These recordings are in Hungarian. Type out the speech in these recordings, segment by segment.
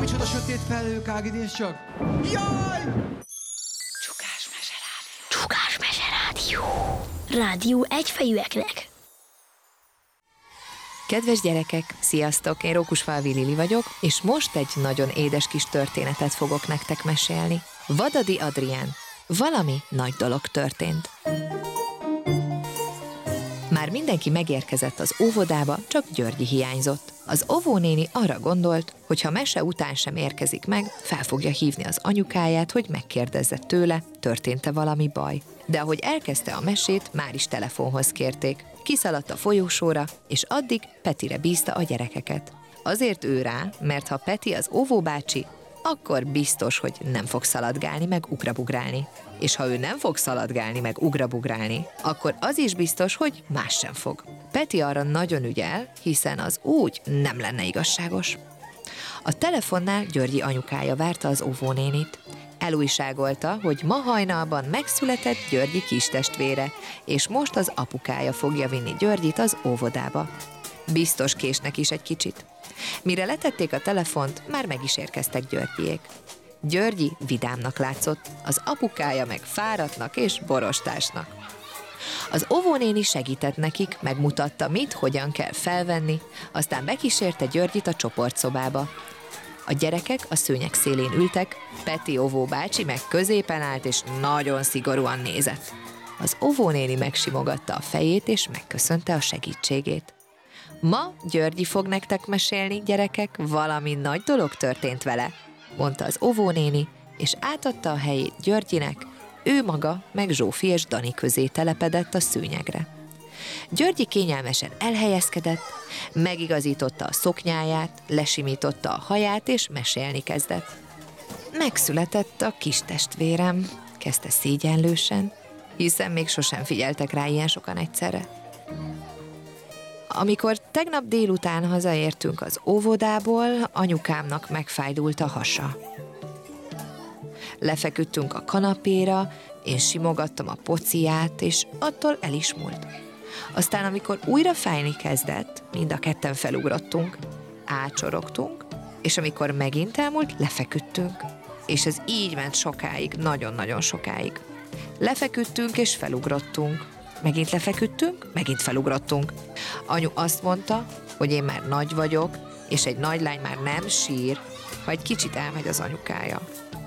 micsoda sötét felhők ágidés csak. Jaj! Csukás Mese Rádió. Rádió egyfejűeknek. Kedves gyerekek, sziasztok! Én Rókusfalvi Lili vagyok, és most egy nagyon édes kis történetet fogok nektek mesélni. Vadadi Adrián. Valami nagy dolog történt. Már mindenki megérkezett az óvodába, csak Györgyi hiányzott. Az óvónéni arra gondolt, hogy ha mese után sem érkezik meg, fel fogja hívni az anyukáját, hogy megkérdezze tőle, történt-e valami baj. De ahogy elkezdte a mesét, már is telefonhoz kérték. Kiszaladt a folyósóra, és addig Petire bízta a gyerekeket. Azért ő rá, mert ha Peti az óvóbácsi, akkor biztos, hogy nem fog szaladgálni meg ugrabugrálni. És ha ő nem fog szaladgálni meg ugrabugrálni, akkor az is biztos, hogy más sem fog. Peti arra nagyon ügyel, hiszen az úgy nem lenne igazságos. A telefonnál Györgyi anyukája várta az óvónénit. Elújságolta, hogy ma hajnalban megszületett Györgyi kistestvére, és most az apukája fogja vinni Györgyit az óvodába. Biztos késnek is egy kicsit. Mire letették a telefont, már meg is érkeztek Györgyiék. Györgyi vidámnak látszott, az apukája meg fáradtnak és borostásnak. Az óvónéni segített nekik, megmutatta, mit, hogyan kell felvenni, aztán bekísérte Györgyit a csoportszobába. A gyerekek a szőnyeg szélén ültek, Peti óvóbácsi meg középen állt és nagyon szigorúan nézett. Az óvónéni megsimogatta a fejét és megköszönte a segítségét. Ma Györgyi fog nektek mesélni, gyerekek, valami nagy dolog történt vele, mondta az óvónéni, és átadta a helyét Györgyinek, ő maga meg Zsófi és Dani közé telepedett a szőnyegre. Györgyi kényelmesen elhelyezkedett, megigazította a szoknyáját, lesimította a haját és mesélni kezdett. Megszületett a kistestvérem, kezdte szégyenlősen, hiszen még sosem figyeltek rá ilyen sokan egyszerre. Amikor tegnap délután hazaértünk az óvodából, anyukámnak megfájdult a hasa. Lefeküdtünk a kanapéra, én simogattam a pociját, és attól el is múlt. Aztán, amikor újra fájni kezdett, mind a ketten felugrottunk, ácsorogtunk, és amikor megint elmúlt, lefeküdtünk. És ez így ment sokáig, nagyon-nagyon sokáig. Lefeküdtünk és felugrottunk. Megint lefeküdtünk, megint felugrottunk. Anyu azt mondta, hogy én már nagy vagyok, és egy nagy lány már nem sír, ha egy kicsit elmegy az anyukája.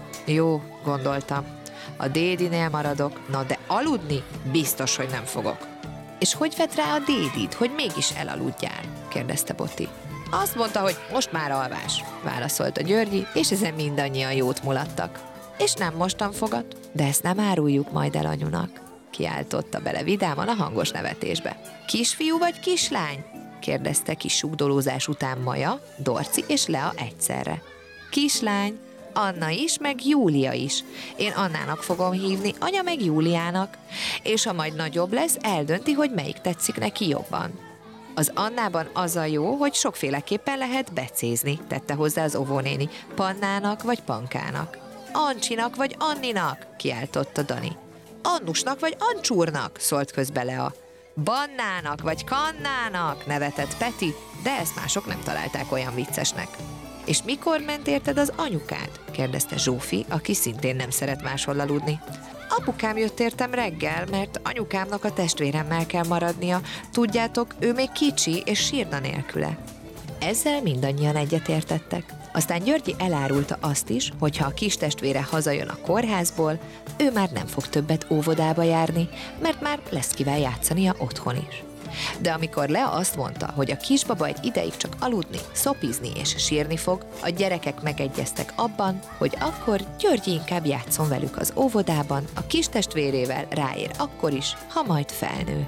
Jó, gondoltam, a dédinél maradok, na de aludni biztos, hogy nem fogok. És hogy vett rá a dédid, hogy mégis elaludjál? Kérdezte Boti. Azt mondta, hogy most már alvás, válaszolta Györgyi, és ezen mindannyian jót mulattak. És nem mostan fogat, de ezt nem áruljuk majd el anyunak, kiáltotta bele vidáman a hangos nevetésbe. Kisfiú vagy kislány? Kérdezte kis sugdolózás után Maja, Dorci és Lea egyszerre. Kislány, Anna is, meg Júlia is. Én Annának fogom hívni, anya meg Júliának. És ha majd nagyobb lesz, eldönti, hogy melyik tetszik neki jobban. Az Annában az a jó, hogy sokféleképpen lehet becézni, tette hozzá az óvónéni. Pannának vagy Pankának. Ancsinak vagy Anninak, kiáltotta Dani. Annusnak vagy Ancsúrnak, szólt közbe Lea. Bannának vagy Kannának, nevetett Peti, de ezt mások nem találták olyan viccesnek. És mikor ment érted az anyukád? Kérdezte Zsófi, aki szintén nem szeret máshol aludni. Apukám jött értem reggel, mert anyukámnak a testvéremmel kell maradnia. Tudjátok, ő még kicsi és sírna nélküle. Ezzel mindannyian egyetértettek. Aztán Györgyi elárulta azt is, hogy ha a kistestvére hazajön a kórházból, ő már nem fog többet óvodába járni, mert már lesz kivel játszania otthon is. De amikor Lea azt mondta, hogy a kisbaba egy ideig csak aludni, szopizni és sírni fog, a gyerekek megegyeztek abban, hogy akkor Györgyi inkább játszon velük az óvodában, a kistestvérével ráér akkor is, ha majd felnő.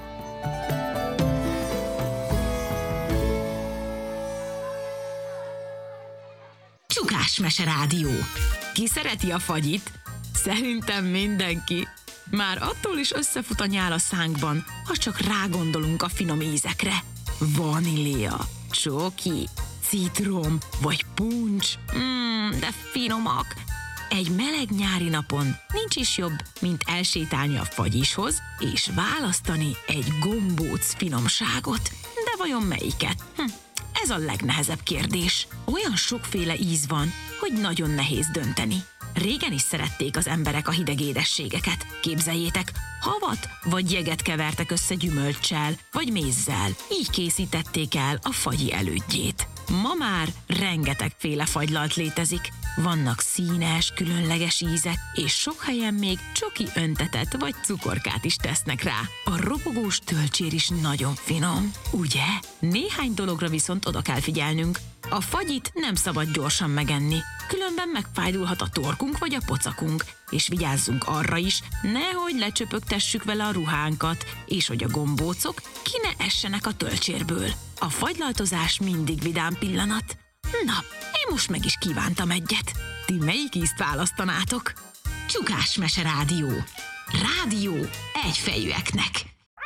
Csukás Mese Rádió. Ki szereti a fagyit? Szerintem mindenki. Már attól is összefut a nyál a szánkban, ha csak rágondolunk a finom ízekre. Vanília, csoki, citrom vagy puncs. De finomak! Egy meleg nyári napon nincs is jobb, mint elsétálni a fagyishoz, és választani egy gombóc finomságot. De vajon melyiket? Ez a legnehezebb kérdés. Olyan sokféle íz van, hogy nagyon nehéz dönteni. Régen is szerették az emberek a hideg édességeket. Képzeljétek, havat vagy jeget kevertek össze gyümölccsel vagy mézzel. Így készítették el a fagyi elődjét. Ma már rengetegféle fagylalt létezik. Vannak színes, különleges ízek, és sok helyen még csoki öntetet vagy cukorkát is tesznek rá. A ropogós tölcsér is nagyon finom, ugye? Néhány dologra viszont oda kell figyelnünk. A fagyit nem szabad gyorsan megenni, különben megfájdulhat a torkunk vagy a pocakunk, és vigyázzunk arra is, nehogy lecsöpögtessük vele a ruhánkat, és hogy a gombócok ki ne essenek a tölcsérből. A fagylaltozás mindig vidám pillanat. Na, én most meg is kívántam egyet. Ti melyik ízt választanátok? Csukás Mese Rádió. Rádió egyfejűeknek.